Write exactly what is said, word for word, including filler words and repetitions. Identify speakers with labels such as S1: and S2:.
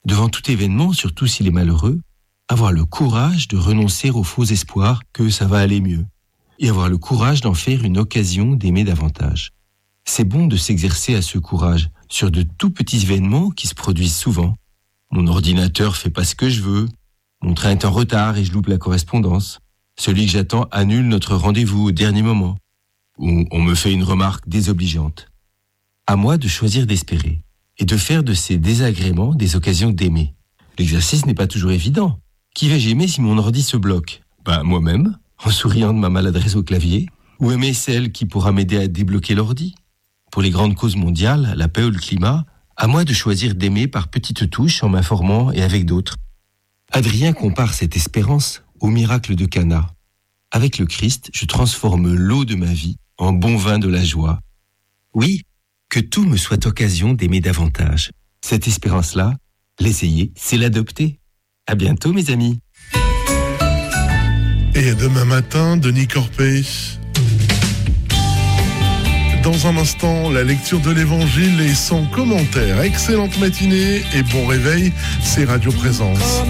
S1: Devant tout événement, surtout s'il est malheureux, avoir le courage de renoncer aux faux espoirs que ça va aller mieux. Et avoir le courage d'en faire une occasion d'aimer davantage. C'est bon de s'exercer à ce courage sur de tout petits événements qui se produisent souvent. Mon ordinateur fait pas ce que je veux. Mon train est en retard et je loupe la correspondance. Celui que j'attends annule notre rendez-vous au dernier moment. Ou on me fait une remarque désobligeante. À moi de choisir d'espérer et de faire de ces désagréments des occasions d'aimer. L'exercice n'est pas toujours évident. Qui vais-je aimer si mon ordi se bloque ? Bah moi-même, en souriant de ma maladresse au clavier. Ou aimer celle qui pourra m'aider à débloquer l'ordi ? Pour les grandes causes mondiales, la paix ou le climat, à moi de choisir d'aimer par petites touches en m'informant et avec d'autres. Adrien compare cette espérance au miracle de Cana. Avec le Christ, je transforme l'eau de ma vie en bon vin de la joie. Oui, que tout me soit occasion d'aimer davantage. Cette espérance-là, l'essayer, c'est l'adopter. À bientôt, mes amis.
S2: Et demain matin, Denis Corpet. Dans un instant, la lecture de l'Évangile et son commentaire. Excellente matinée et bon réveil, c'est Radio Présence.